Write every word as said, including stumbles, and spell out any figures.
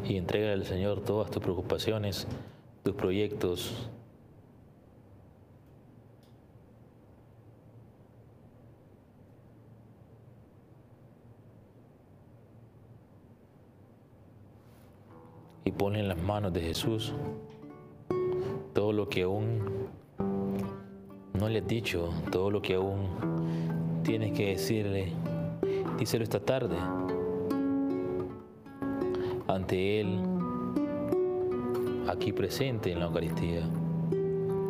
y entrega al Señor todas tus preocupaciones, tus proyectos. Y ponle en las manos de Jesús todo lo que aún no le has dicho, todo lo que aún tienes que decirle. Díselo esta tarde ante Él, aquí presente en la Eucaristía.